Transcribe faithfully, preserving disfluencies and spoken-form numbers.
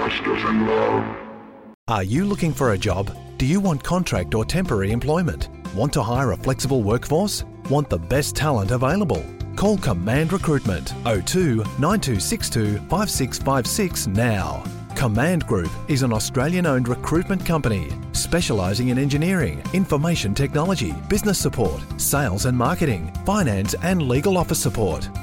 masters in love. Are you looking for a job? Do you want contract or temporary employment? Want to hire a flexible workforce? Want the best talent available? Call Command Recruitment oh two nine two six two five six five six now. Command Group is an Australian-owned recruitment company specialising in engineering, information technology, business support, sales and marketing, finance and legal office support.